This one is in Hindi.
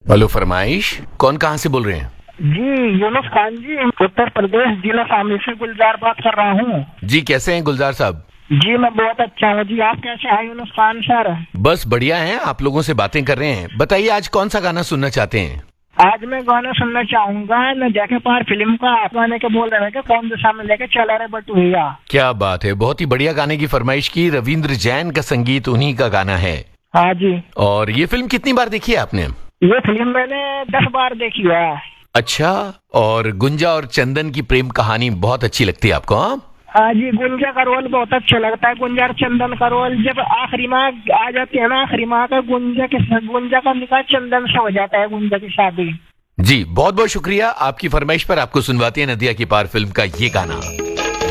हेलो, फरमाइश। कौन कहाँ से बोल रहे हैं? जी यूनुस खान जी, उत्तर प्रदेश, जिला शामली से गुलजार बात कर रहा हूँ। जी, कैसे हैं गुलजार साहब? जी मैं बहुत अच्छा हूँ जी, आप कैसे हैं यूनुस खान सर? बस बढ़िया हैं, आप लोगों से बातें कर रहे हैं। बताइए आज कौन सा गाना सुनना चाहते हैं? आज मैं गाना सुनना चाहूंगा न जाके पार फिल्म का। आप गाने के बोल रहे हैं कि कौन दिशा में लेके चला रे बटुइया। क्या बात है, बहुत ही बढ़िया गाने की फरमाइश की। रविंद्र जैन का संगीत, उन्हीं का गाना है। हाँ जी। और ये फिल्म कितनी बार देखी है आपने? ये फिल्म मैंने 10 बार देखी है। अच्छा, और गुंजा और चंदन की प्रेम कहानी बहुत अच्छी लगती है आपको? हाँ हाँ जी, गुंजा का रोल बहुत अच्छा लगता है। गुंजा और चंदन का रोल जब आखिरी माह आ जाती है ना, आखिरी माह का गुंजा का निकाह चंदन से हो जाता है, गुंजा की शादी। जी, बहुत बहुत शुक्रिया। आपकी फरमाइश पर आपको सुनवाते हैं नदिया की पार फिल्म का ये गाना।